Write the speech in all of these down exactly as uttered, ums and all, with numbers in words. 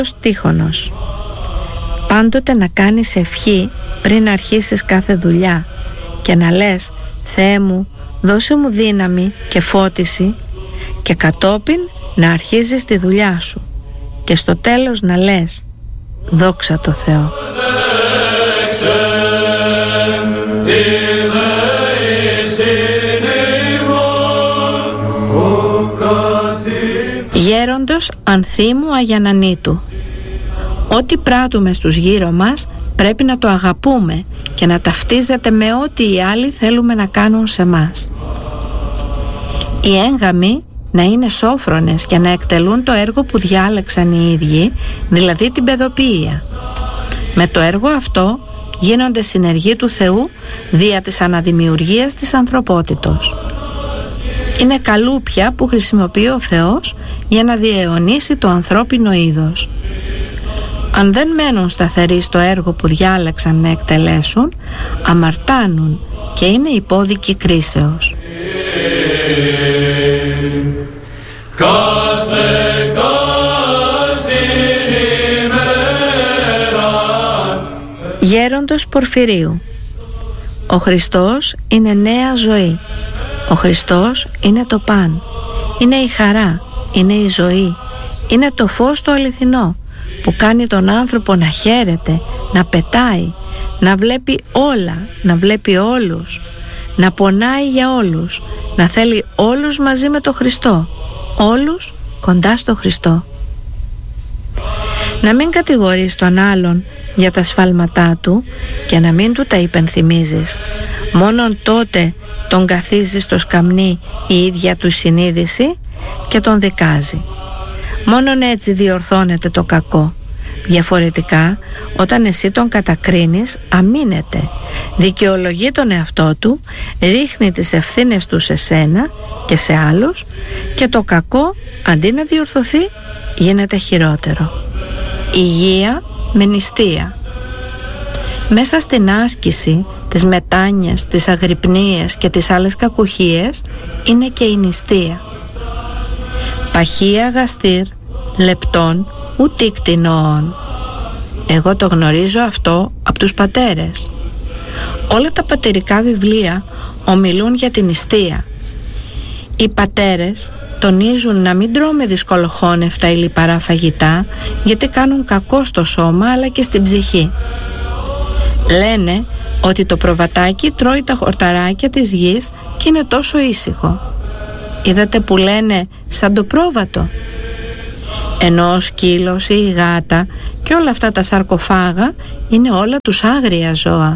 Τύχωνος. Πάντοτε να κάνεις ευχή πριν αρχίσεις κάθε δουλειά και να λες «Θεέ μου, δώσε μου δύναμη και φώτιση», και κατόπιν να αρχίζεις τη δουλειά σου και στο τέλος να λες «Δόξα τω Θεώ». Γέροντος Ανθίμου Αγιανανίτου. Ό,τι πράττουμε στους γύρω μας πρέπει να το αγαπούμε και να ταυτίζεται με ό,τι οι άλλοι θέλουμε να κάνουν σε μας. Οι έγγαμοι να είναι σόφρονες και να εκτελούν το έργο που διάλεξαν οι ίδιοι, δηλαδή την παιδοποιία. Με το έργο αυτό γίνονται συνεργοί του Θεού δια της αναδημιουργίας της ανθρωπότητος. Είναι καλούπια που χρησιμοποιεί ο Θεός για να διαιωνίσει το ανθρώπινο είδος. Αν δεν μένουν σταθεροί στο έργο που διάλεξαν να εκτελέσουν, αμαρτάνουν και είναι υπόδικοι κρίσεως. Γέροντος Πορφυρίου. Ο Χριστός είναι νέα ζωή. Ο Χριστός είναι το παν. Είναι η χαρά, είναι η ζωή, είναι το φως το αληθινό που κάνει τον άνθρωπο να χαίρεται, να πετάει, να βλέπει όλα, να βλέπει όλους, να πονάει για όλους, να θέλει όλους μαζί με τον Χριστό, όλους κοντά στο Χριστό. Να μην κατηγορείς τον άλλον για τα σφάλματά του και να μην του τα υπενθυμίζεις. Μόνον τότε τον καθίζει στο σκαμνί η ίδια του συνείδηση και τον δικάζει. Μόνον έτσι διορθώνεται το κακό. Διαφορετικά, όταν εσύ τον κατακρίνεις, αμήνεται, δικαιολογεί τον εαυτό του, ρίχνει τις ευθύνες του σε σένα και σε άλλους και το κακό, αντί να διορθωθεί, γίνεται χειρότερο. Υγεία με νηστεία. Μέσα στην άσκηση, τις μετάνοιες, τις αγρυπνίες και τις άλλες κακουχίες είναι και η νηστεία. Παχεία γαστήρ, λεπτών, ούτε κτηνών. Εγώ το γνωρίζω αυτό από τους πατέρες. Όλα τα πατερικά βιβλία ομιλούν για την νηστεία. Οι πατέρες τονίζουν να μην τρώμε δυσκολοχώνευτα ή λιπαρά φαγητά, γιατί κάνουν κακό στο σώμα αλλά και στην ψυχή. Λένε ότι το προβατάκι τρώει τα χορταράκια της γης και είναι τόσο ήσυχο. Είδατε που λένε σαν το πρόβατο. Ενώ ο σκύλος ή η γάτα και όλα αυτά τα σαρκοφάγα είναι όλα τους άγρια ζώα.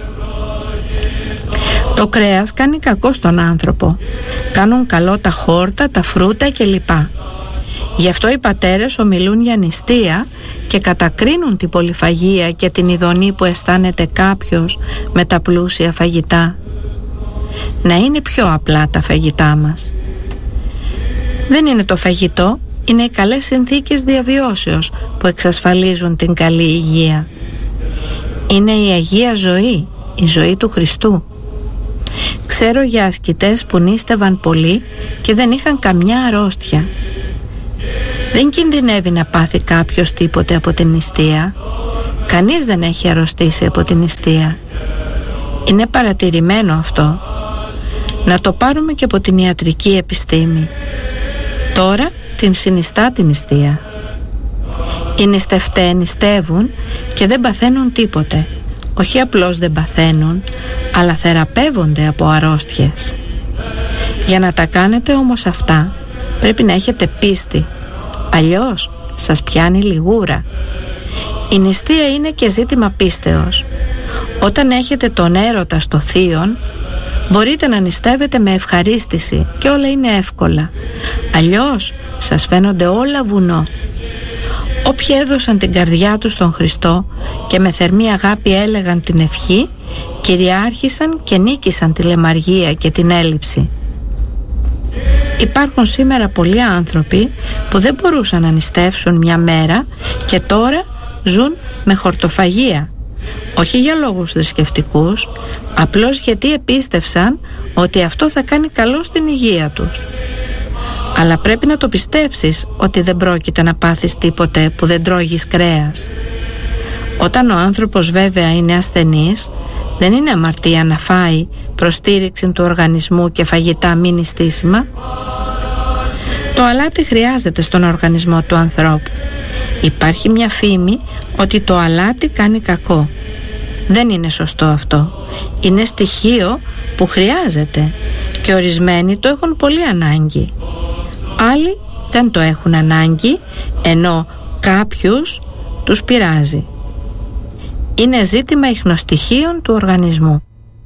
Το κρέας κάνει κακό στον άνθρωπο. Κάνουν καλό τα χόρτα, τα φρούτα κλπ. Γι' αυτό οι πατέρες ομιλούν για νηστεία και κατακρίνουν την πολυφαγία και την ειδονή που αισθάνεται κάποιος με τα πλούσια φαγητά. Να είναι πιο απλά τα φαγητά μας. Δεν είναι το φαγητό, είναι οι καλές συνθήκες διαβιώσεως που εξασφαλίζουν την καλή υγεία. Είναι η αγία ζωή, η ζωή του Χριστού. Ξέρω για ασκητές που νήστευαν πολύ και δεν είχαν καμιά αρρώστια. Δεν κινδυνεύει να πάθει κάποιος τίποτε από την νηστεία. Κανείς δεν έχει αρρωστήσει από την νηστεία. Είναι παρατηρημένο αυτό. Να το πάρουμε και από την ιατρική επιστήμη. Τώρα την συνιστά την νηστεία. Οι νηστευτές νηστεύουν και δεν παθαίνουν τίποτε. Όχι απλώς δεν παθαίνουν, αλλά θεραπεύονται από αρρώστιες. Για να τα κάνετε όμως αυτά, πρέπει να έχετε πίστη. Αλλιώς σας πιάνει λιγούρα. Η νηστεία είναι και ζήτημα πίστεως. Όταν έχετε τον έρωτα στο θείον, μπορείτε να νηστεύετε με ευχαρίστηση και όλα είναι εύκολα. Αλλιώς σας φαίνονται όλα βουνό. Όποιοι έδωσαν την καρδιά τους στον Χριστό και με θερμή αγάπη έλεγαν την ευχή, κυριάρχησαν και νίκησαν τη λεμαργία και την έλλειψη. Υπάρχουν σήμερα πολλοί άνθρωποι που δεν μπορούσαν να νηστεύσουν μια μέρα και τώρα ζουν με χορτοφαγία. Όχι για λόγους θρησκευτικούς, απλώς γιατί επίστευσαν ότι αυτό θα κάνει καλό στην υγεία τους. Αλλά πρέπει να το πιστέψεις ότι δεν πρόκειται να πάθεις τίποτε που δεν τρώγεις κρέας. Όταν ο άνθρωπος βέβαια είναι ασθενής, δεν είναι αμαρτία να φάει προς στήριξη του οργανισμού και φαγητά μη νηστίσιμα. Το αλάτι χρειάζεται στον οργανισμό του ανθρώπου. Υπάρχει μια φήμη ότι το αλάτι κάνει κακό. Δεν είναι σωστό αυτό. Είναι στοιχείο που χρειάζεται και ορισμένοι το έχουν πολύ ανάγκη. Άλλοι δεν το έχουν ανάγκη, ενώ κάποιους τους πειράζει. Είναι ζήτημα ιχνοστοιχείων του οργανισμού.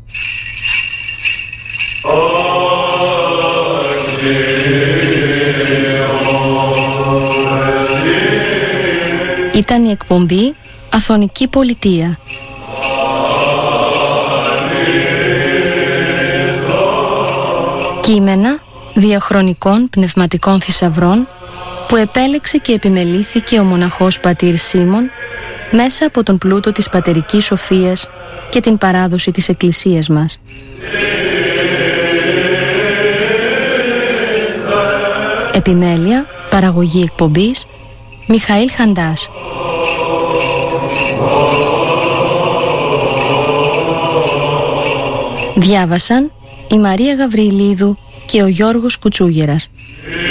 Ήταν η εκπομπή Αθωνική Πολιτεία. Κείμενα διαχρονικών πνευματικών θησαυρών που επέλεξε και επιμελήθηκε ο μοναχός πατήρ Σίμων μέσα από τον πλούτο της πατερικής σοφίας και την παράδοση της Εκκλησίας μας. Επιμέλεια, παραγωγή εκπομπής, Μιχαήλ Χαντάς. Διάβασαν η Μαρία Γαβριλίδου και ο Γιώργος Κουτσούγερας.